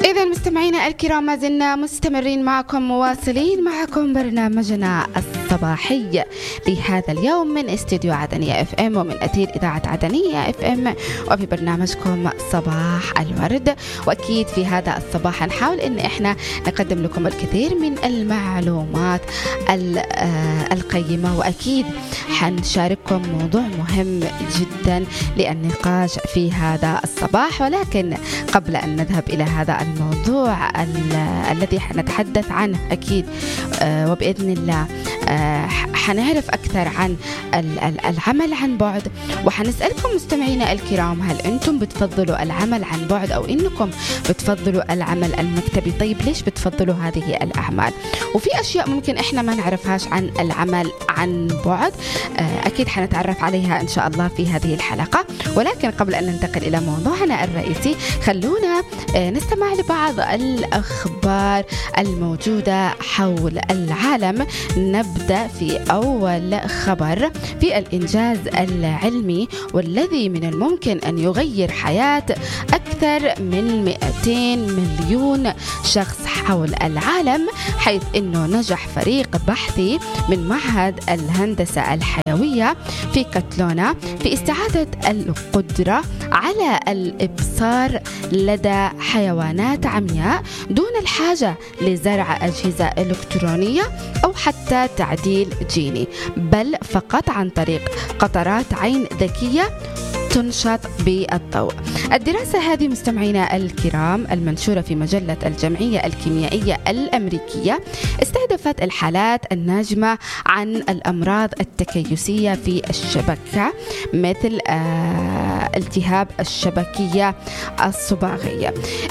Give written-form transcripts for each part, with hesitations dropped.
إذا مستمعينا الكرام ما زلنا مستمرين معكم مواصلين معكم برنامجنا الصباحي لهذا اليوم من استوديو عدنية اف ام ومن أثير إذاعة عدنية اف ام وفي برنامجكم صباح الورد. وأكيد في هذا الصباح نحاول إن إحنا نقدم لكم الكثير من المعلومات القيمة، وأكيد حنشارككم موضوع مهم جدا للنقاش في هذا الصباح. ولكن قبل أن نذهب إلى هذا الموضوع الذي حنتحدث عنه أكيد وبإذن الله حنعرف أكثر عن العمل عن بعد، وحنسألكم مستمعينا الكرام هل أنتم بتفضلوا العمل عن بعد أو إنكم بتفضلوا العمل المكتبي؟ طيب ليش بتفضلوا هذه الأعمال؟ وفي أشياء ممكن إحنا ما نعرفهاش عن العمل عن بعد، أكيد حنتعرف عليها إن شاء الله في هذه الحلقة. ولكن قبل أن ننتقل إلى موضوعنا الرئيسي خلونا نستمع لبعض الأخبار الموجودة حول العالم. نبدأ في أول خبر في الإنجاز العلمي والذي من الممكن أن يغير حياة أكثر من 200 مليون شخص حول العالم، حيث أنه نجح فريق بحثي من معهد الهندسة الحيوية في كاتالونيا في استعادة القدرة على الإبصار لدى حيوانات عمياء دون الحاجة لزرع أجهزة إلكترونية أو حتى تعديل جيني، بل فقط عن طريق قطرات عين ذكية تنشط بالضوء. الدراسة هذه مستمعينا الكرام المنشورة في مجلة الجمعية الكيميائية الأمريكية استهدفت الحالات الناجمة عن الأمراض التكيسية في الشبكة مثل التهاب الشبكية الصباغية.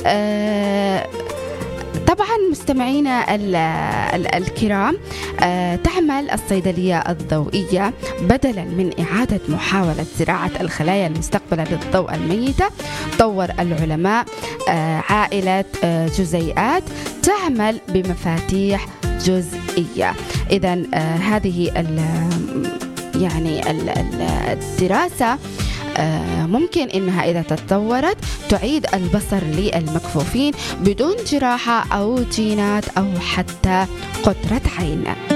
طبعا مستمعينا الكرام تعمل الصيدلية الضوئية بدلا من إعادة محاولة زراعة الخلايا المستقبلة للضوء الميتة. طور العلماء عائلة جزيئات تعمل بمفاتيح جزئية. إذن هذه الدراسة ممكن إنها إذا تطورت تعيد البصر للمكفوفين بدون جراحة أو جينات أو حتى قطرة عين.